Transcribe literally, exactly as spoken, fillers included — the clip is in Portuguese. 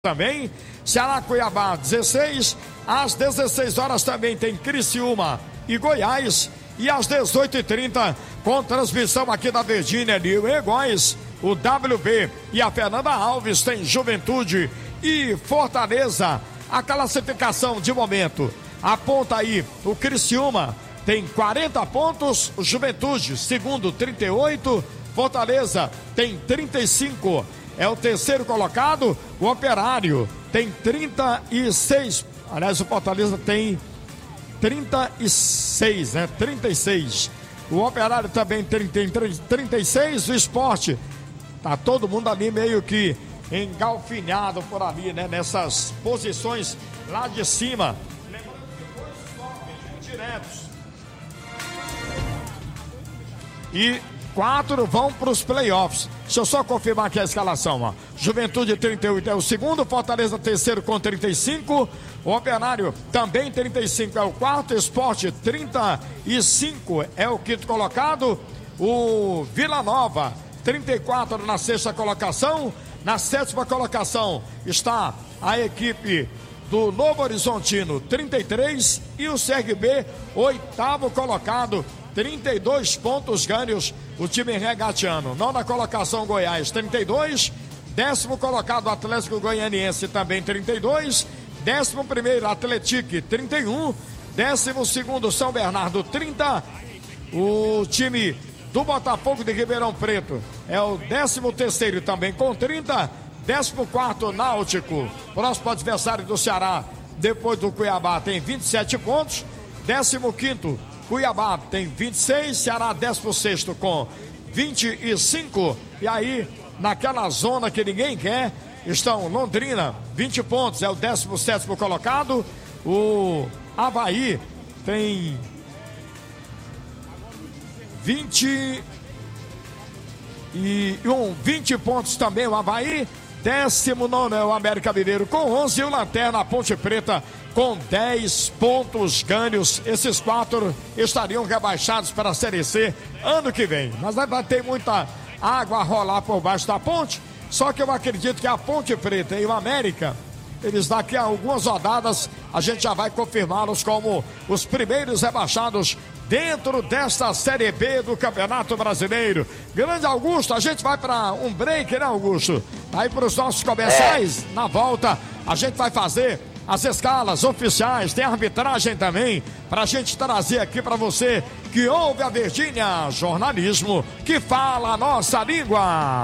Também, Ceará Cuiabá dezesseis, às dezesseis horas também tem Criciúma e Goiás, e às dezoito e trinta, com transmissão aqui da Virgínia New Egóis, o W B e a Fernanda Alves tem Juventude e Fortaleza. A classificação de momento aponta aí o Criciúma tem quarenta pontos, o Juventude segundo trinta e oito, Fortaleza tem trinta e cinco. É o terceiro colocado, o Operário tem trinta e seis. Aliás, o Fortaleza tem trinta e seis, né? trinta e seis. O Operário também tem trinta e seis. O Sport, tá todo mundo ali meio que engalfinhado por ali, né? Nessas posições lá de cima. Lembrando que dois sobem diretos. E quatro vão para os playoffs. Deixa eu só confirmar aqui a escalação, ó. Juventude trinta e oito é o segundo, Fortaleza terceiro com trinta e cinco, o Operário também trinta e cinco é o quarto, Sport trinta e cinco é o quinto colocado, o Vila Nova trinta e quatro na sexta colocação, na sétima colocação está a equipe do Novo Horizontino trinta e três e o C R B oitavo colocado, trinta e dois pontos ganhos, o time regatiano. Nona colocação Goiás trinta e dois, décimo colocado Atlético Goianiense também trinta e dois, décimo primeiro Atlético trinta e um, décimo segundo São Bernardo trinta, o time do Botafogo de Ribeirão Preto é o décimo terceiro também com trinta, décimo quarto Náutico, próximo adversário do Ceará depois do Cuiabá, tem vinte e sete pontos, décimo quinto Cuiabá tem vinte e seis, Ceará décimo sexto com vinte e cinco, e aí naquela zona que ninguém quer estão Londrina, vinte pontos, é o décimo sétimo colocado, o Avaí tem vinte e um, vinte pontos também o Avaí, décimo nono é o América Mineiro com onze, e o Lanterna, a Ponte Preta, com dez pontos ganhos. Esses quatro estariam rebaixados para a Série C ano que vem. Mas vai ter muita água a rolar por baixo da ponte. Só que eu acredito que a Ponte Preta e o América, eles daqui a algumas rodadas, a gente já vai confirmá-los como os primeiros rebaixados dentro desta Série B do Campeonato Brasileiro. Grande Augusto, a gente vai para um break, né, Augusto? Aí para os nossos comerciais, é. Na volta, a gente vai fazer as escalas oficiais, tem arbitragem também, para a gente trazer aqui para você que ouve a Virgínia, jornalismo que fala a nossa língua.